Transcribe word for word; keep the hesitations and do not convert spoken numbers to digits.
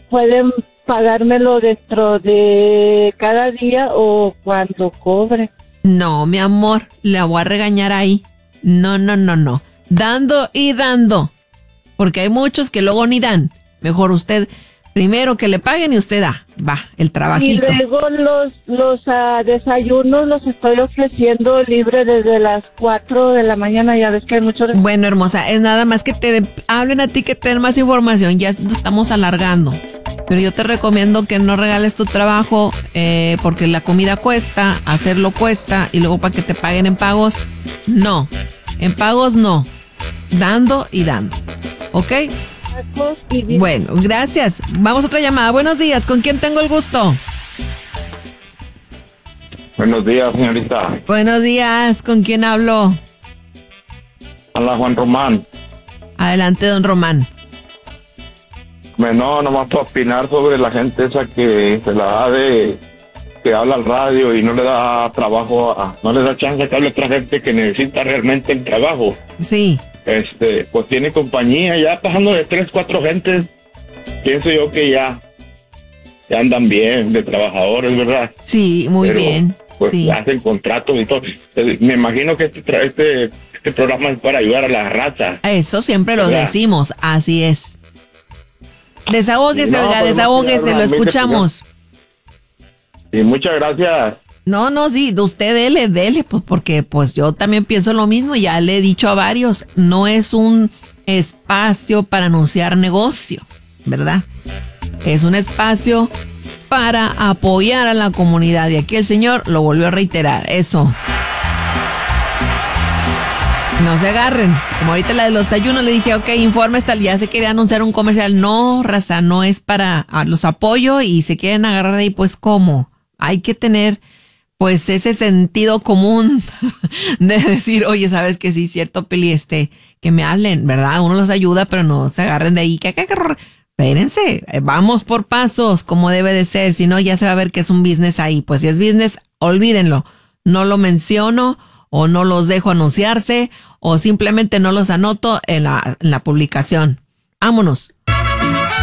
pueden pagármelo dentro de cada día o cuando cobre. No, mi amor, la voy a regañar ahí. No, no, no, no. Dando y dando. Porque hay muchos que luego ni dan. Mejor usted, primero que le paguen y usted da. Va, el trabajito. Y luego los los uh, desayunos los estoy ofreciendo libre desde las cuatro de la mañana. Ya ves que hay muchos... Bueno, hermosa, es nada más que te hablen a ti, que te den más información. Ya estamos alargando. Pero yo te recomiendo que no regales tu trabajo eh, porque la comida cuesta, hacerlo cuesta y luego para que te paguen en pagos, no. En pagos no. Dando y dando. ¿Ok? Bueno, gracias. Vamos a otra llamada. Buenos días. ¿Con quién tengo el gusto? Buenos días, señorita. Buenos días. ¿Con quién hablo? Hola, Juan Román. Adelante, don Román. No, nomás para opinar sobre la gente esa que se la da de... que habla al radio y no le da trabajo, a, no le da chance que hable otra gente que necesita realmente el trabajo. Sí. Este, pues tiene compañía, ya pasando de tres, cuatro gentes, pienso yo que ya, ya andan bien de trabajadores, ¿verdad? Sí, muy Pero, bien. Pues sí. hacen contratos y todo. Me imagino que este, tra- este, este programa es para ayudar a la raza. Eso siempre lo ¿verdad? decimos, así es. Desahógese, No, oiga, pues, desahógese, no, lo no, escuchamos. Y muchas gracias. No, no, sí, de usted dele, dele, pues porque pues yo también pienso lo mismo, ya le he dicho a varios, no es un espacio para anunciar negocio, ¿verdad? Es un espacio para apoyar a la comunidad y aquí el señor lo volvió a reiterar, eso. No se agarren, como ahorita la de los ayunos le dije, ok, informe tal, ya se quería anunciar un comercial, no, raza, no es para, los apoyo y se quieren agarrar de ahí, pues ¿cómo? Hay que tener pues ese sentido común de decir, oye, ¿sabes que sí, cierto, Pili? Este, que me hablen, ¿verdad? Uno los ayuda, pero no se agarren de ahí. ¿Qué, qué, qué? Espérense, vamos por pasos, como debe de ser. Si no, ya se va a ver que es un business ahí. Pues si es business, olvídenlo. No lo menciono o no los dejo anunciarse o simplemente no los anoto en la, en la publicación. Vámonos.